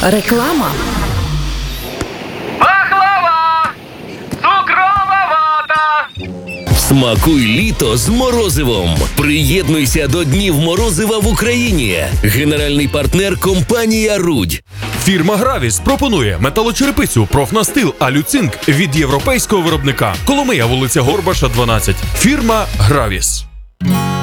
Реклама. Пахлава! Цукрова вата! Смакуй літо з морозивом. Приєднуйся до Днів морозива в Україні. Генеральний партнер – компанія «Рудь». Фірма «Гравіс» пропонує металочерепицю, профнастил, алюцинк від європейського виробника. Коломия, вулиця Горбаша, 12. Фірма «Гравіс».